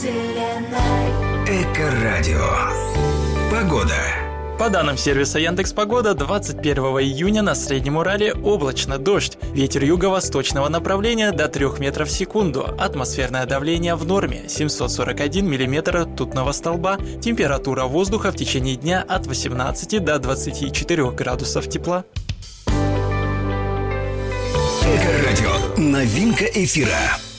Эко-радио. Погода. По данным сервиса Яндекс.Погода, 21 июня на Среднем Урале облачно, дождь. Ветер юго-восточного направления до 3 метров в секунду. Атмосферное давление в норме 741 миллиметр ртутного столба. Температура воздуха в течение дня от 18 до 24 градусов тепла. Эко-радио. Новинка эфира.